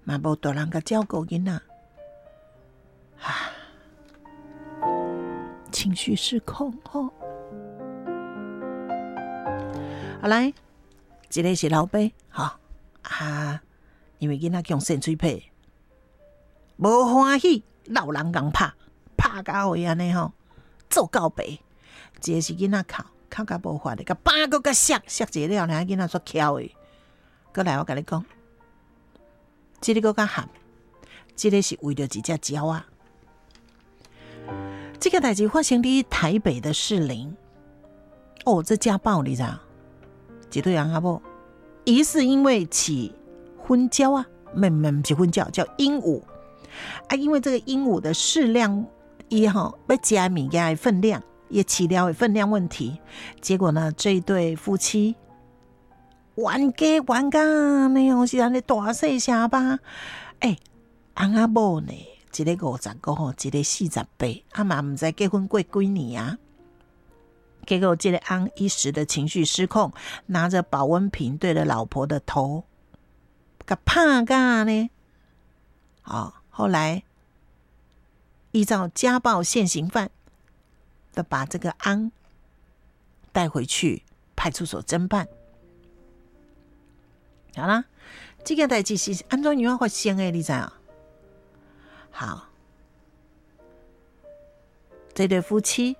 嘛无大人甲照顾囡仔，情绪失控吼。好来，一个是老爸因为囡仔强肾水皮，无欢喜，老人共拍到位安尼吼，做到白。一个是囡仔哭到无法的，甲巴个甲摔一个了，然后囡仔煞巧的。过来，我甲你讲，这个更较含，这个是为了一只鸟啊。这个代志发生伫台北的士林。这家暴你知道？一对人阿某，疑似因为起婚交啊，不是婚交，叫鹦鹉啊。因为这个鹦鹉的适量，要吃的物件的分量，也饲料的分量问题，结果呢，这一对夫妻冤家呢，有时安尼大细声吧。翁仔某呢，一个55，一个48，嘛唔知结婚过几年啊。结果这个翁一时的情绪失控，拿着保温瓶对着老婆的头，给拍干呢。后来依照家暴现行犯的把这个翁带回去派出所侦办。好啦，这个代志是安怎样发生的？你知道？好，这对夫妻，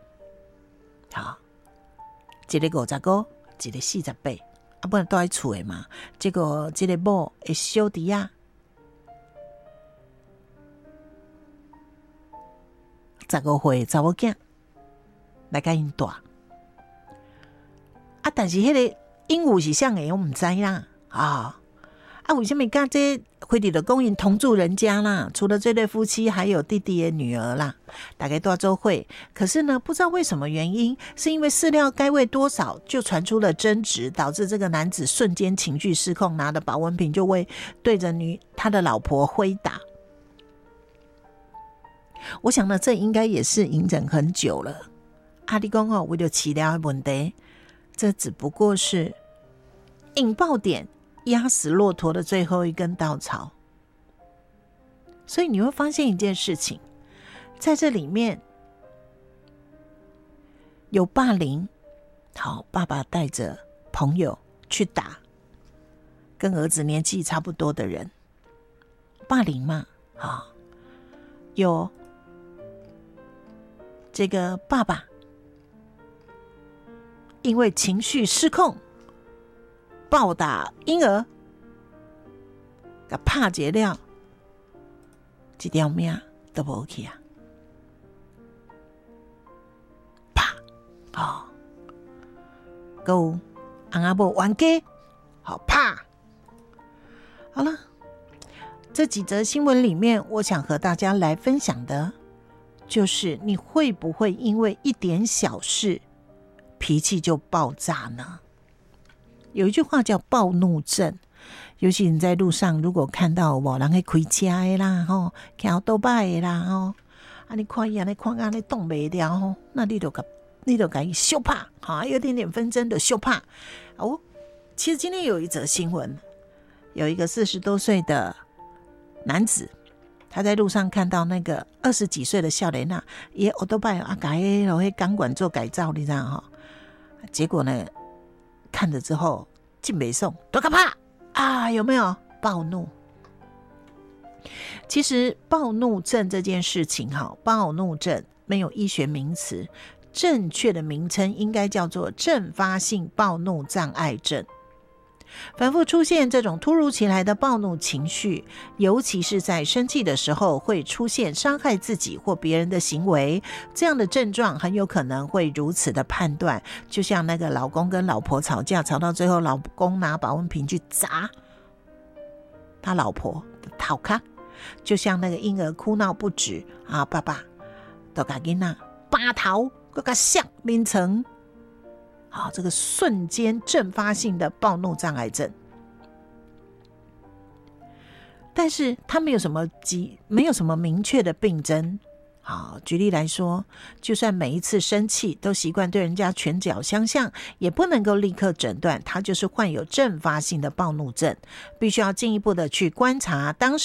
一个55，一个48，本来住在厝的嘛。结果这个某的小弟啊，15岁的查某囝来甲因住但是迄个鹦鹉是啥个，我唔知啦。为什么甲这回弟的讲因同住人家啦？除了这对夫妻，还有弟弟的女儿啦，大概多周会。可是呢，不知道为什么原因，是因为饲料该喂多少，就传出了争执，导致这个男子瞬间情绪失控，拿着保温瓶就对着他的老婆挥打。我想呢，这应该也是隐忍很久了。你讲为了饲料的问题，这只不过是引爆点。压死骆驼的最后一根稻草。所以你会发现一件事情，在这里面有霸凌。爸爸带着朋友去打跟儿子年纪差不多的人，霸凌嘛。有这个爸爸因为情绪失控暴打婴儿，给拍一了，一条命都无去啊！啪！有翁仔某冤家，啪！好了，这几则新闻里面，我想和大家来分享的，就是你会不会因为一点小事脾气就爆炸呢？有一句话叫暴怒症，尤其你在路上如果看到有人在开车的啦，骑奥多拜的啦，你看伊安尼看安尼动袂了，那你就给伊羞怕，有点点纷争的羞怕。其实今天有一则新闻，有一个40多岁的男子，他在路上看到那个20几岁的少年啊，伊奥多拜给迄钢管做改造，你知道结果呢？看了之后进北宋多可怕有没有暴怒？其实暴怒症这件事情暴怒症没有医学名词，正确的名称应该叫做阵发性暴怒障碍症。反复出现这种突如其来的暴怒情绪，尤其是在生气的时候会出现伤害自己或别人的行为，这样的症状很有可能会如此的判断。就像那个老公跟老婆吵架，吵到最后老公拿保温瓶去砸他老婆的头壳，就像那个婴儿哭闹不止爸爸都给囡仔巴头还给摔面层，这个瞬间阵发性的暴怒障碍症。但是它没有什么明确的病症。举例来说，就算每一次生气都习惯对人家拳脚相向，也不能够立刻诊断他就是患有阵发性的暴怒症，必须要进一步的去观察当时